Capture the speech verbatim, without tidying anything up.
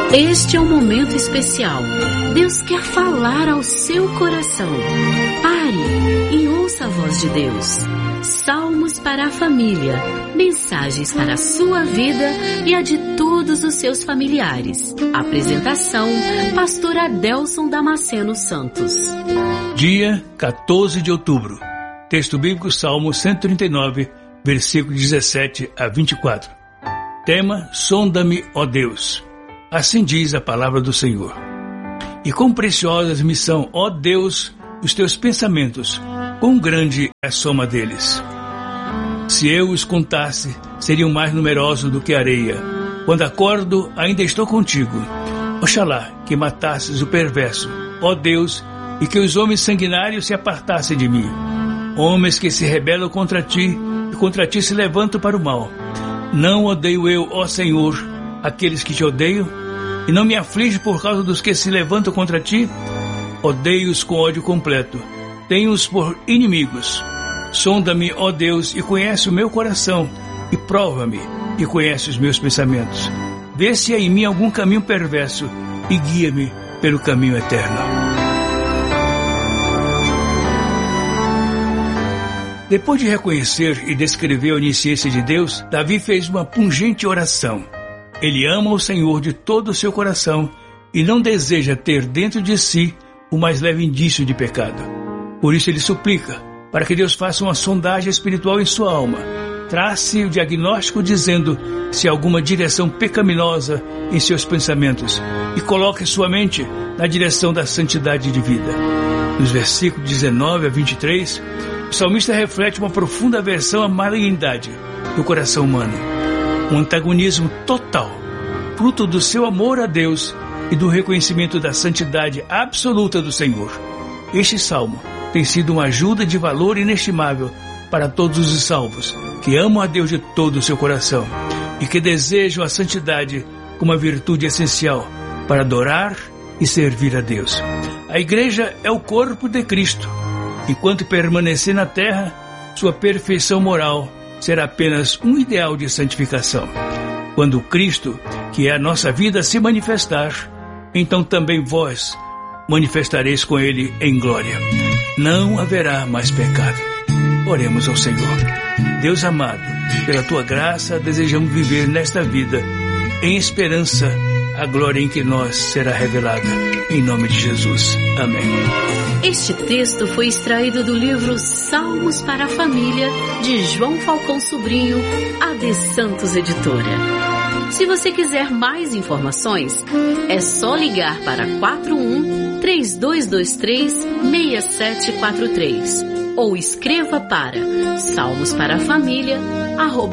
Este é um momento especial. Deus quer falar ao seu coração. Pare e ouça a voz de Deus. Salmos para a família. Mensagens para a sua vida e a de todos os seus familiares. Apresentação, Pastor Adelson Damasceno Santos. Dia quatorze de outubro. Texto bíblico, Salmo cento e trinta e nove, versículo dezessete a vinte e quatro. Tema: sonda-me, ó Deus. Assim diz a palavra do Senhor. E quão preciosas me são, ó Deus, os teus pensamentos, quão grande é a soma deles. Se eu os contasse, seriam mais numerosos do que a areia. Quando acordo, ainda estou contigo. Oxalá que matasses o perverso, ó Deus, e que os homens sanguinários se apartassem de mim. Homens que se rebelam contra ti, e contra ti se levantam para o mal. Não odeio eu, ó Senhor, aqueles que te odeiam, e não me aflige por causa dos que se levantam contra ti. Odeio-os com ódio completo, tenho-os por inimigos. Sonda-me, ó Deus, e conhece o meu coração, e prova-me, e conhece os meus pensamentos. Vê se há em mim algum caminho perverso, e guia-me pelo caminho eterno. Depois de reconhecer e descrever a onisciência de Deus, Davi fez uma pungente oração. Ele ama o Senhor de todo o seu coração e não deseja ter dentro de si o mais leve indício de pecado. Por isso ele suplica para que Deus faça uma sondagem espiritual em sua alma, trace o diagnóstico dizendo se há alguma direção pecaminosa em seus pensamentos e coloque sua mente na direção da santidade de vida. Nos versículos dezenove a vinte e três, o salmista reflete uma profunda aversão à malignidade do coração humano, um antagonismo total, fruto do seu amor a Deus e do reconhecimento da santidade absoluta do Senhor. Este salmo tem sido uma ajuda de valor inestimável para todos os salvos que amam a Deus de todo o seu coração e que desejam a santidade como uma virtude essencial para adorar e servir a Deus. A igreja é o corpo de Cristo. Enquanto permanecer na terra, sua perfeição moral será apenas um ideal de santificação. Quando Cristo, que é a nossa vida, se manifestar, então também vós manifestareis com Ele em glória. Não haverá mais pecado. Oremos ao Senhor. Deus amado, pela Tua graça, desejamos viver nesta vida em esperança a glória em que nós será revelada. Em nome de Jesus. Amém. Este texto foi extraído do livro Salmos para a Família, de João Falcão Sobrinho, A D Santos Editora. Se você quiser mais informações, é só ligar para quatro um, três dois dois três, seis sete quatro três ou escreva para salmos para a família arroba